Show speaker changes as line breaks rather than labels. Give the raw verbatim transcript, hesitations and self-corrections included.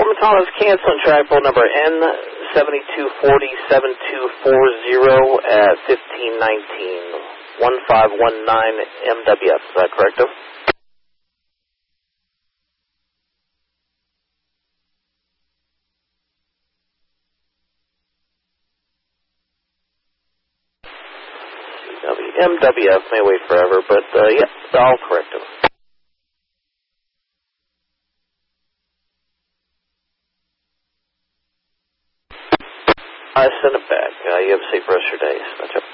Thomas, canceling track phone number N seven two four zero seven two four zero at fifteen nineteen, one five one nine M W F. Is that correct? M W F may wait forever, but uh, yep, all correct. I send it back. Uh, you have a safe rest of your days. That's it.